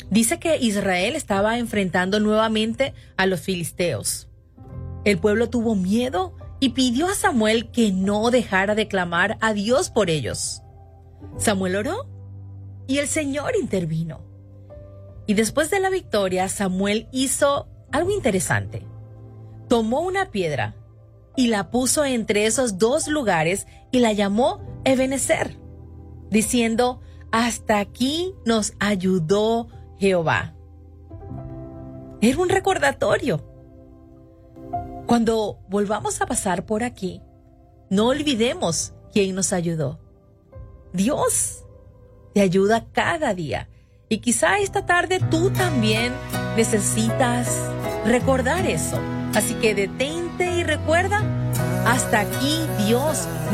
Dice que Israel estaba enfrentando nuevamente a los filisteos. El pueblo tuvo miedo y pidió a Samuel que no dejara de clamar a Dios por ellos. Samuel oró y el Señor intervino. Y después de la victoria, Samuel hizo algo interesante. Tomó una piedra y la puso entre esos dos lugares y la llamó Ebenezer, diciendo: hasta aquí nos ayudó Jehová. Era un recordatorio. Cuando volvamos a pasar por aquí, no olvidemos quién nos ayudó. Dios te ayuda cada día. Y quizá esta tarde tú también necesitas recordar eso. Así que detente y recuerda, hasta aquí Dios